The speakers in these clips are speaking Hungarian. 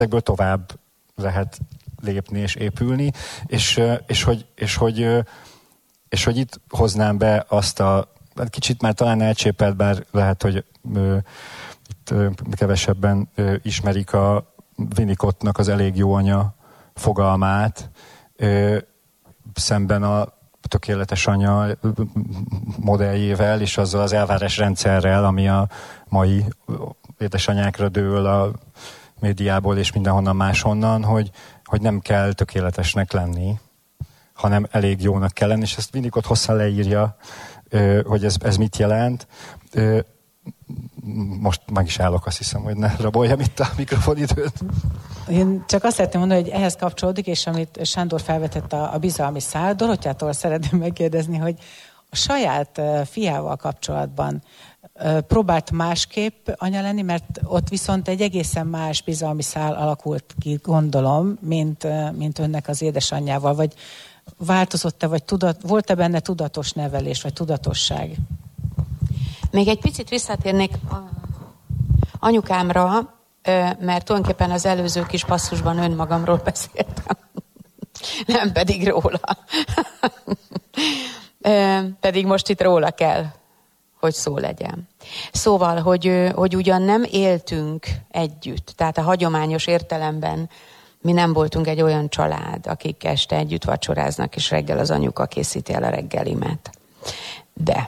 ezekből tovább lehet lépni és épülni, és hogy itt hoznám be azt a kicsit már talán elcsépelt, bár lehet, hogy itt kevesebben ismerik a Winnicottnak az elég jó anya fogalmát, szemben a tökéletes anya modelljével, és azzal az elvárásrendszerrel, ami a mai édesanyákra dől a médiából és mindenhonnan máshonnan, hogy nem kell tökéletesnek lenni, hanem elég jónak kell lenni, és ezt Winnicott hosszan leírja, hogy ez mit jelent. Most meg is állok, azt hiszem, hogy ne raboljam itt a mikrofonidőt. Én csak azt szeretném mondani, hogy ehhez kapcsolódik, és amit Sándor felvetett a bizalmi szál, Dorottyától szeretném megkérdezni, hogy a saját fiával kapcsolatban próbált másképp anya lenni, mert ott viszont egy egészen más bizalmi szál alakult ki, gondolom, mint önnek az édesanyjával, vagy változott-e, vagy volt-e benne tudatos nevelés, vagy tudatosság? Még egy picit visszatérnék anyukámra, mert tulajdonképpen az előző kis passzusban önmagamról beszéltem, nem pedig róla. Pedig most itt róla kell, hogy szó legyen. Szóval, hogy ugyan nem éltünk együtt, tehát a hagyományos értelemben mi nem voltunk egy olyan család, akik este együtt vacsoráznak, és reggel az anyuka készíti el a reggelimet. De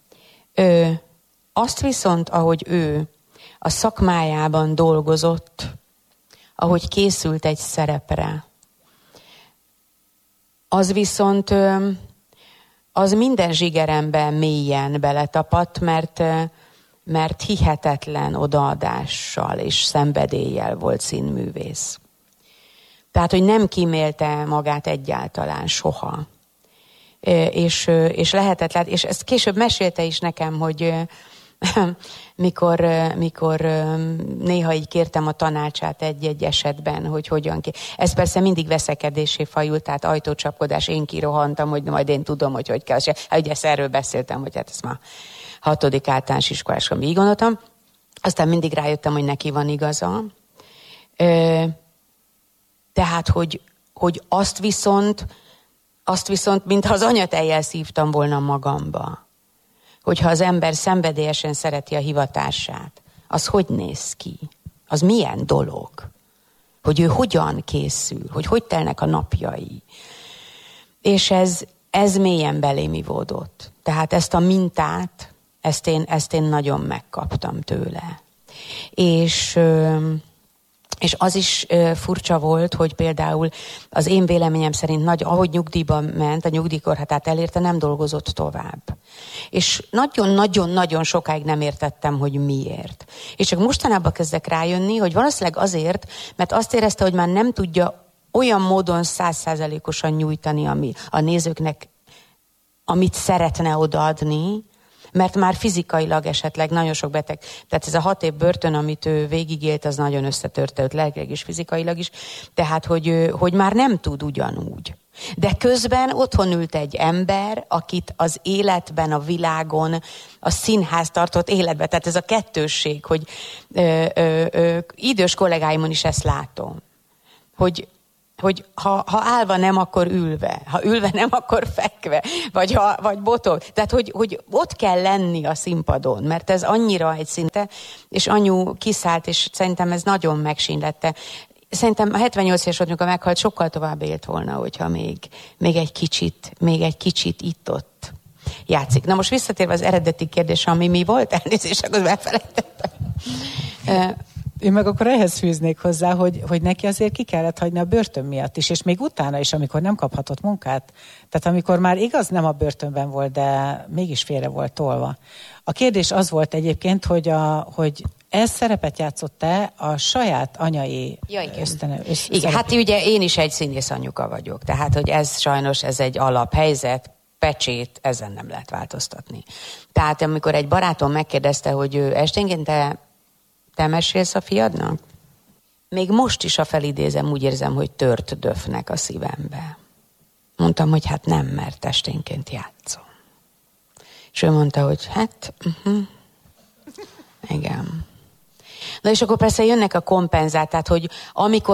azt viszont, ahogy ő a szakmájában dolgozott, ahogy készült egy szerepre, az viszont az minden zsigeremben mélyen beletapadt, mert hihetetlen odaadással és szenvedéllyel volt színművész. Tehát, hogy nem kímélte magát egyáltalán soha. És lehetetlen, és ezt később mesélte is nekem, hogy mikor néha így kértem a tanácsát egy esetben, hogy hogyan ki. Ez persze mindig veszekedésé fajult, tehát ajtócsapkodás, én kirohantam, hogy majd én tudom, hogy kell. Hát ugye ezt erről beszéltem, hogy hát ezt már 6. általános iskolásban így gondoltam. Aztán mindig rájöttem, hogy neki van igaza. Tehát, hogy azt viszont, mintha az anyatejjel szívtam volna magamba. Hogyha az ember szenvedélyesen szereti a hivatását, az hogy néz ki? Az milyen dolog? Hogy ő hogyan készül? Hogy telnek a napjai? És ez mélyen belém ivódott. Tehát ezt a mintát, ezt én nagyon megkaptam tőle. És az is furcsa volt, hogy például az én véleményem szerint ahogy nyugdíjba ment, a nyugdíjkorhatárát elérte, nem dolgozott tovább. És nagyon-nagyon-nagyon sokáig nem értettem, hogy miért. És csak mostanában kezdek rájönni, hogy valószínűleg azért, mert azt érezte, hogy már nem tudja olyan módon 100%-osan nyújtani a nézőknek, amit szeretne odaadni, mert már fizikailag esetleg nagyon sok beteg, tehát ez a 6 év börtön, amit ő végigélt, az nagyon összetörte őt lelkileg és fizikailag is, tehát hogy már nem tud ugyanúgy. De közben otthon ült egy ember, akit az életben, a világon, a színház tartott életben, tehát ez a kettősség, hogy idős kollégáimon is ezt látom, hogy ha állva nem, akkor ülve. Ha ülve nem, akkor fekve. Vagy botog. Tehát, hogy ott kell lenni a színpadon, mert ez annyira egy szinte, és anyu kiszállt, és szerintem ez nagyon megsínlette. Szerintem a 78 éves volt, amikor meghalt, sokkal tovább élt volna, hogyha még egy kicsit itt-ott játszik. Na most visszatérve az eredeti kérdésre, ami mi volt, elnézést, akkor elfelejtettem. Én meg akkor ehhez fűznék hozzá, hogy neki azért ki kellett hagyni a börtön miatt is, és még utána is, amikor nem kaphatott munkát. Tehát amikor már igaz nem a börtönben volt, de mégis félre volt tolva. A kérdés az volt egyébként, hogy ez szerepet játszott-e a saját anyai Igen, hát ugye én is egy színész anyuka vagyok, tehát hogy ez sajnos egy alaphelyzet, pecsét, ezen nem lehet változtatni. Tehát amikor egy barátom megkérdezte, hogy esténként te mesélsz a fiadnak? Még most is, ha felidézem, úgy érzem, hogy tört döfnek a szívembe. Mondtam, hogy hát nem, mert esténként játszom. És ő mondta, hogy igen. Na és akkor persze jönnek a kompenzát, tehát hogy amikor